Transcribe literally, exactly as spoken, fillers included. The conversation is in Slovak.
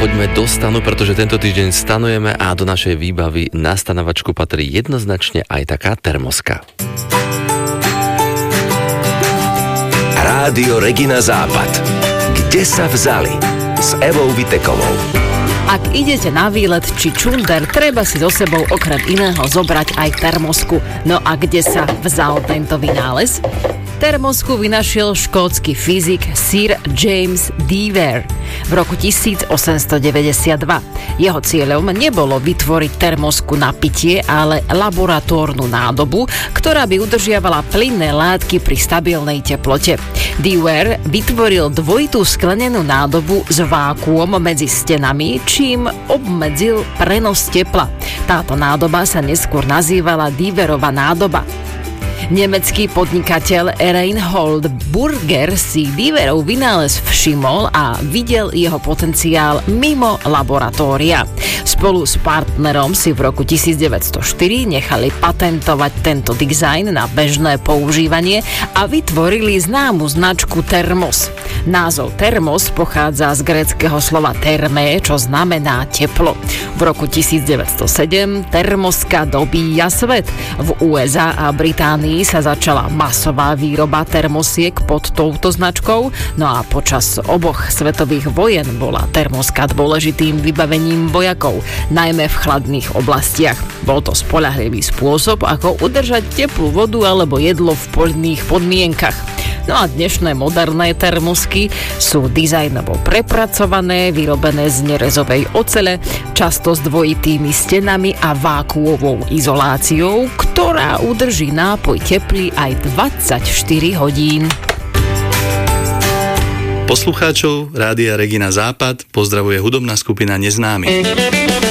poďme do stanu, pretože tento týždeň stanujeme a do našej výbavy na stanovačku patrí jednoznačne aj taká termoska. Rádio Regina Západ. Kde sa vzali? S Evou Vitekovou. Ak idete na výlet či čunder, treba si so sebou okrem iného zobrať aj termosku. No a kde sa vzal tento vynález? Termosku vynašiel škótsky fyzik Sir James Dewar v roku tisícosemstodeväťdesiatdva. Jeho cieľom nebolo vytvoriť termosku na pitie, ale laboratórnu nádobu, ktorá by udržiavala plynné látky pri stabilnej teplote. Dewar vytvoril dvojitú sklenenú nádobu s vákuom medzi stenami, čím obmedzil prenos tepla. Táto nádoba sa neskôr nazývala Dewarova nádoba. Nemecký podnikateľ Reinhold Burger si Dewarov vynález všimol a videl jeho potenciál mimo laboratória. Spolu s partnerom si v roku devätnásťstoštyri nechali patentovať tento dizajn na bežné používanie a vytvorili známu značku Termos. Názov Termos pochádza z gréckeho slova thermé, čo znamená teplo. V roku devätnásťstosedem termoska dobíja svet. V ú es á a Británii sa začala masová výroba termosiek pod touto značkou, no a počas oboch svetových vojen bola termoska dôležitým vybavením vojakov, najmä v chladných oblastiach. Bol to spoľahlivý spôsob, ako udržať teplú vodu alebo jedlo v poľných podmienkach. No a dnešné moderné termosky sú dizajnovo prepracované, vyrobené z nerezovej ocele, často s dvojitými stenami a vákuovou izoláciou, ktorá udrží nápoj teplý aj dvadsaťštyri hodín. Poslucháčov Rádia Regina Západ pozdravuje hudobná skupina Neznámy.